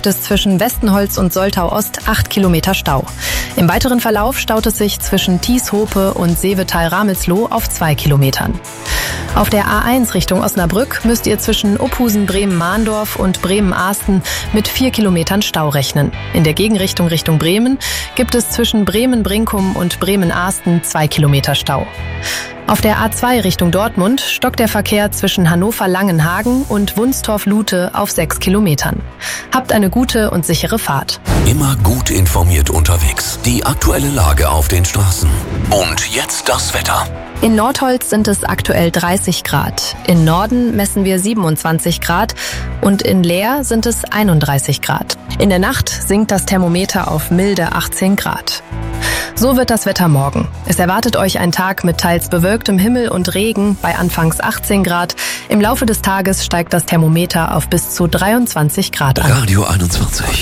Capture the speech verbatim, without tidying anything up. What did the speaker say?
gibt es zwischen Westenholz und Soltau Ost acht Kilometer Stau. Im weiteren Verlauf staut es sich zwischen Thies-Hope und Seevetal-Ramelsloh auf zwei Kilometern. Auf der A eins Richtung Osnabrück müsst ihr zwischen Uphusen-Bremen-Mahndorf und Bremen-Ahsten mit vier Kilometern Stau rechnen. In der Gegenrichtung Richtung Bremen gibt es zwischen Bremen-Brinkum und Bremen-Ahsten zwei Kilometer Stau. Auf der A zwei Richtung Dortmund stockt der Verkehr zwischen Hannover-Langenhagen und Wunstorf-Lute auf sechs Kilometern. Habt eine gute und sichere Fahrt. Immer gut informiert unterwegs. Die aktuelle Lage auf den Straßen. Und jetzt das Wetter. In Nordholz sind es aktuell dreißig Grad. In Norden messen wir siebenundzwanzig Grad und in Leer sind es einunddreißig Grad. In der Nacht sinkt das Thermometer auf milde achtzehn Grad. So wird das Wetter morgen. Es erwartet euch ein Tag mit teils bewölktem Himmel und Regen bei anfangs achtzehn Grad. Im Laufe des Tages steigt das Thermometer auf bis zu dreiundzwanzig Grad an. Radio einundzwanzig.